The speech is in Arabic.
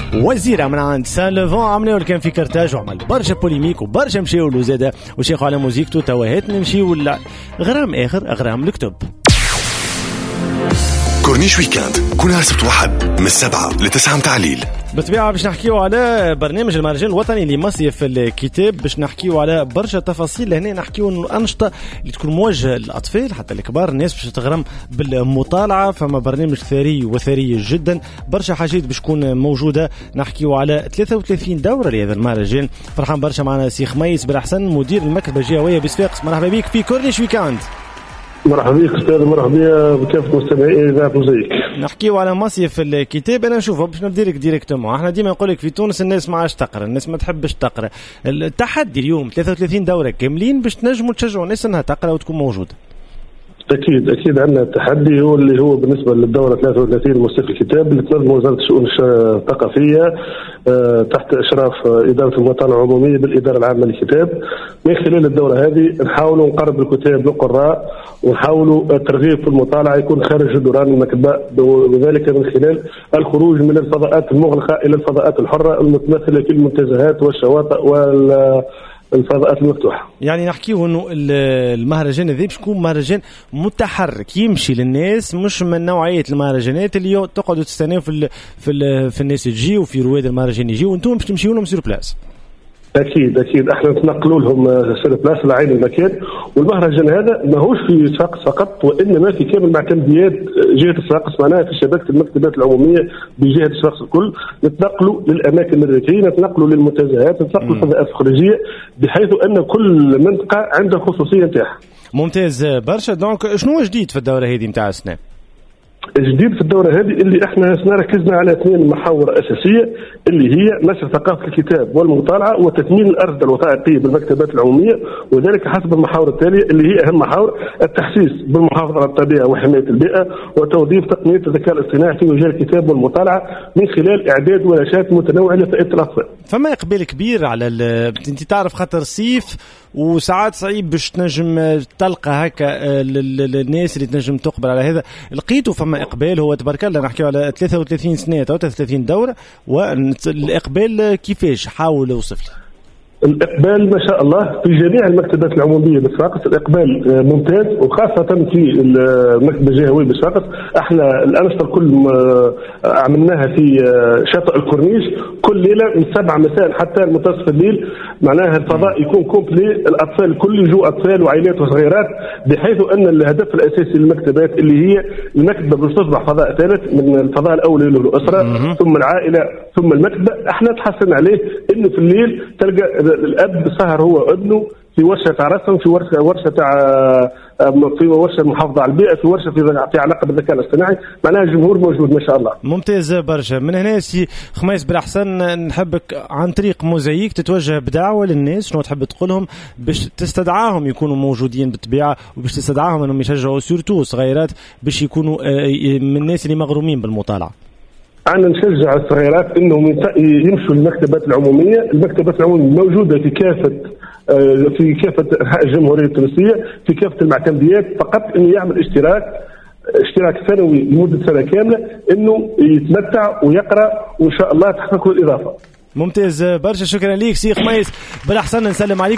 وزيره من عند سان لوفون عملوا اللي كان في كرتاج وعمل برشا بوليميك وبرشا مشاو له زاده وشيخوا على موزيكته. توهات نمشيو غرام اخر اغرام الكتب. كورنيش ويكاند كل سبت واحد من 7 ل 9 متاع الليل. بالطبيعة باش نحكيو على برنامج المهرجان الوطني لمصيف الكتاب، باش نحكيو على برشا تفاصيل. لهنا نحكيو انه الانشطه اللي تكون موجهه للاطفال حتى الكبار، الناس باش تغرم بالمطالعه. فما برنامج ثري وثري جدا، برشا حاجات باش تكون موجوده. نحكيو على 33 دوره لهذا المهرجان. فرحان برشا معنا سي خميس بن حسن مدير المكتبه الجهويه بصفاقس. مرحبا بك في كورنيش ويكاند. مرحبا بك استاذ، مرحبا بكافه مستمعي اذاعه موزايك. نحكيو على مصيف الكتاب. انا نشوفه باش نبدا لك ديريكتومون. احنا ديما نقول لك في تونس الناس ما عادش تقرا، الناس ما تحبش تقرا. التحدي اليوم 33 دوره كاملين باش تنجموا تشجعوا الناس انها تقرا وتكون موجوده. اكيد عندنا التحدي هو بالنسبه للدوره 33 مصيف الكتاب اللي تنظم وزاره الشؤون الثقافيه تحت اشراف اداره المطالعه العموميه بالاداره العامه للكتاب. من خلال الدوره هذه نحاولوا نقرب الكتاب للقراء ونحاولوا الترغيب في المطالعه يكون خارج جدران المكتبه، وذلك من خلال الخروج من الفضاءات المغلقه الى الفضاءات الحره المتمثله في المنتزهات والشواطئ الفضاءات المفتوحه. يعني نحكيو انه المهرجان هذا باش يكون مهرجان متحرك يمشي للناس، مش من نوعيه المهرجانات اللي تقعدوا تستناو في الناس تجي وفي رواد المهرجان يجي وانتم باش تمشيو لهم سير بلاس. اكيد احنا نتنقلوا لهم سير بلاس لعين المكان. والمهرجان هذا ماهوش في صفاقس فقط وانما في كامل معتمديات جهه صفاقس، معناها في شبكه المكتبات العموميه بجهه صفاقس الكل. نتنقلوا للاماكن الريفيه، نتنقلوا للمنتزهات، نتنقلوا للفضاءات الخارجيه، بحيث ان كل منطقه عندها خصوصيه نتاعها. ممتاز برشا. دونك شنو جديد في الدوره هذه نتاع السنه؟ الجديد في الدورة هذه اللي احنا ركزنا على 2 محاور أساسية اللي هي نشر ثقافة الكتاب والمطالعة وتكميل الأرصدة الوثائقية بالمكتبات العمومية، وذلك حسب المحاور التالية اللي هي أهم محاور: التحسيس بالمحافظة على الطبيعة وحماية البيئة، وتوظيف تقنية الذكاء الاصطناعي في مجال الكتاب والمطالعة من خلال إعداد ورشات متنوعة لفائدة الأطفال. فما إقبال كبير على أنت تعرف خاطر صيف وساعات صعيب باش تنجم تلقى هكا الناس اللي تنجم تقبل على هذا. لقيتوا فما إقبال؟ هو تبارك الله نحكيو على 33 سنة أو 33 دورة، والإقبال كيفاش؟ حاول اوصف لي. الإقبال ما شاء الله في جميع المكتبات العمومية بصفاقس، الإقبال ممتاز، وخاصة في المكتبة الجهوية بصفاقس. احنا الأنشطة الكل عملناها في شاطئ الكورنيش كل ليلة من 7 مساء حتى منتصف الليل. معناها الفضاء يكون كومبلي، الأطفال الكل يجوا أطفال وعائلات وصغيرات، بحيث أن الهدف الأساسي للمكتبات اللي هي المكتبة باش تصبح فضاء ثالث من الفضاء الأول للأسرة ثم العائلة ثم المكتبة. احنا تحسن عليه إنه في الليل تلقى الاب سهر هو وابنه في ورشه تاع رسم، في ورشه تاع في ورشه محافظه على البيئه، في ورشه في علاقه بالذكاء الاصطناعي. معناها الجمهور موجود ما شاء الله. ممتاز برشا. من هنا سي خميس بن حسن نحبك عن طريق موزايك تتوجه بدعوه للناس، شنو تحب تقولهم باش تستدعاهم يكونوا موجودين بالطبيعه، وباش تستدعاهم انهم يشجعوا سورتو صغيرات باش يكونوا من الناس اللي مغرومين بالمطالعه؟ أنا نشجع الصغيرات إنهم يمشوا للمكتبات العمومية. المكتبات العمومية موجودة في كافة أنحاء الجمهورية التونسية، في كافة المعتمديات. فقط إنه يعمل اشتراك سنوي لمدة سنة كاملة، إنه يتمتع ويقرأ، وإن شاء الله تحقق له الإضافة. ممتاز برشا. شكرا ليك سي خميس بن حسن، نسلم عليك.